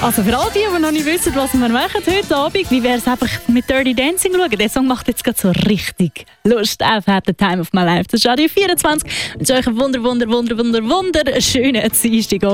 Also für all die noch nicht wissen, was wir machen heute Abend, wie wäre es einfach mit Dirty Dancing schauen? Der Song macht jetzt gerade so richtig Lust auf «Had the Time of My Life». Das ist Radio 24. Ich wünsche euch einen wunderschönen Dienstag.